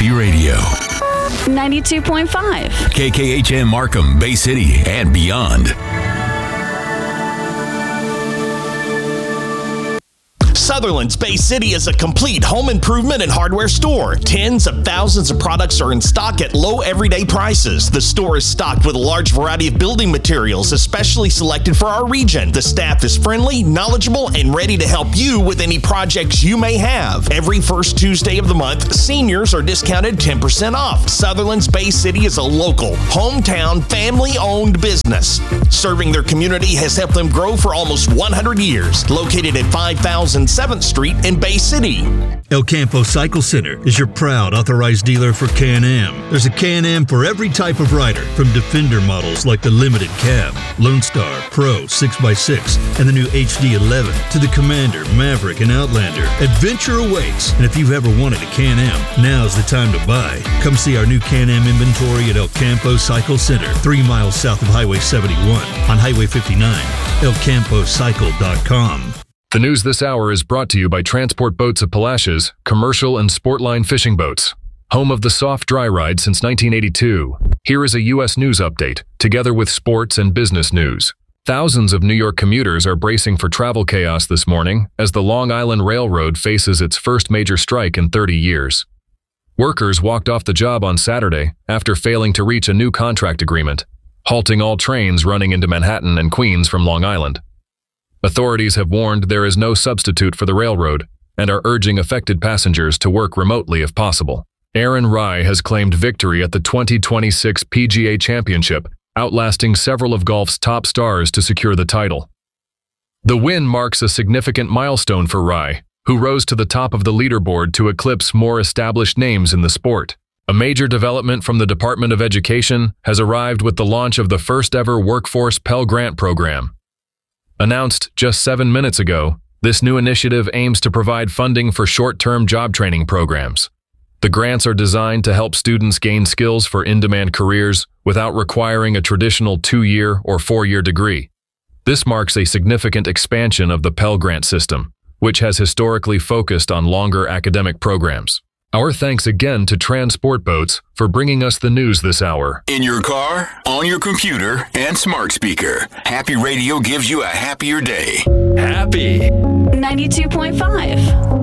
Happy Radio. 92.5. KKHM Markham, Bay City, and beyond. Sutherland's Bay City is a complete home improvement and hardware store. Tens of thousands of products are in stock at low everyday prices. The store is stocked with a large variety of building materials, especially selected for our region. The staff is friendly, knowledgeable, and ready to help you with any projects you may have. Every first Tuesday of the month, seniors are discounted 10% off. Sutherland's Bay City is a local, hometown, family-owned business. Serving their community has helped them grow for almost 100 years. Located at 5007th Street in Bay City. El Campo Cycle Center is your proud authorized dealer for Can-Am. There's a Can-Am for every type of rider, from Defender models like the Limited Cab, Lone Star, Pro, 6x6, and the new HD11, to the Commander, Maverick, and Outlander. Adventure awaits, and if you've ever wanted a Can-Am, now's the time to buy. Come see our new Can-Am inventory at El Campo Cycle Center, 3 miles south of Highway 71, on Highway 59, elcampocycle.com. The news this hour is brought to you by Transport Boats of Palacios, commercial and sportline fishing boats. Home of the soft dry ride since 1982. Here is a U.S. news update, together with sports and business news. Thousands of New York commuters are bracing for travel chaos this morning as the Long Island Railroad faces its first major strike in 30 years. Workers walked off the job on Saturday after failing to reach a new contract agreement, halting all trains running into Manhattan and Queens from Long Island. Authorities have warned there is no substitute for the railroad and are urging affected passengers to work remotely if possible. Aaron Rai has claimed victory at the 2026 PGA Championship, outlasting several of golf's top stars to secure the title. The win marks a significant milestone for Rai, who rose to the top of the leaderboard to eclipse more established names in the sport. A major development from the Department of Education has arrived with the launch of the first-ever Workforce Pell Grant program. Announced just 7 minutes ago, this new initiative aims to provide funding for short-term job training programs. The grants are designed to help students gain skills for in-demand careers without requiring a traditional 2-year or 4-year degree. This marks a significant expansion of the Pell Grant system, which has historically focused on longer academic programs. Our thanks again to Transport Boats for bringing us the news this hour. In your car, on your computer, and smart speaker, Happy Radio gives you a happier day. Happy 92.5.